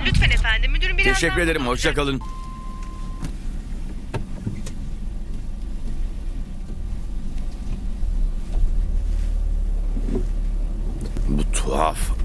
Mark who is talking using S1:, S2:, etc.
S1: Lütfen efendim, müdürüm birazdan...
S2: Teşekkür ederim. Hoşça kalın. Bu tuhaf.